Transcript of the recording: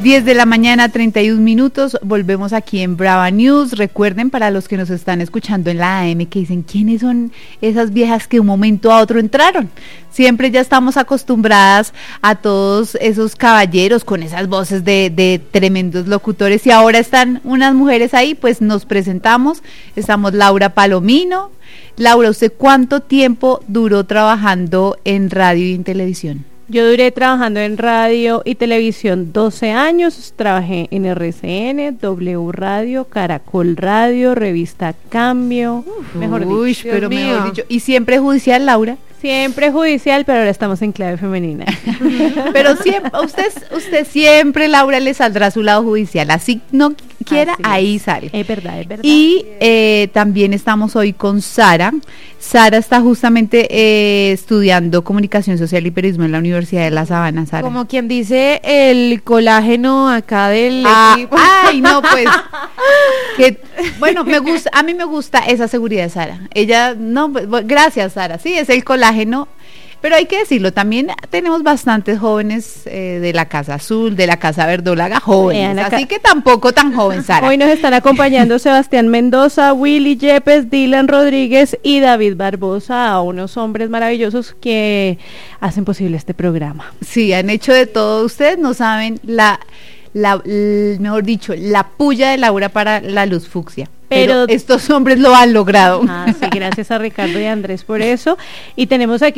10 de la mañana, 31 minutos, volvemos aquí en Brava News. Recuerden, para los que nos están escuchando en la AM, que dicen, ¿quiénes son esas viejas que de un momento a otro entraron? Siempre ya estamos acostumbradas a todos esos caballeros con esas voces de tremendos locutores, y ahora están unas mujeres ahí. Pues nos presentamos, estamos Laura Palomino. Laura, ¿usted cuánto tiempo duró trabajando en radio y en televisión? Yo duré trabajando en radio y televisión 12 años, trabajé en RCN, W Radio, Caracol Radio, Revista Cambio, mejor dicho. ¿Y siempre judicial, Laura? Siempre judicial, pero ahora estamos en clave femenina. Pero siempre, usted siempre, Laura, le saldrá a su lado judicial, así no quiera, así ahí sale. Es verdad, es verdad. Y también estamos hoy con Sara. Sara está justamente estudiando comunicación social y periodismo en la Universidad de La Sabana, Sara. Como quien dice, el colágeno acá del equipo. Ay, no, pues. Bueno, a mí me gusta esa seguridad, Sara. Ella, no, gracias, Sara. Sí, es el colágeno. Pero hay que decirlo, también tenemos bastantes jóvenes de la Casa Azul, de la Casa Verdolaga, jóvenes, así que tampoco tan joven, Sara. Hoy nos están acompañando Sebastián Mendoza, Willy Yepes, Dylan Rodríguez y David Barbosa, unos hombres maravillosos que hacen posible este programa. Sí, han hecho de todo. Ustedes no saben mejor dicho, la puya de Laura para la luz fucsia. Pero estos hombres lo han logrado. Sí, gracias a Ricardo y a Andrés por eso. Y tenemos aquí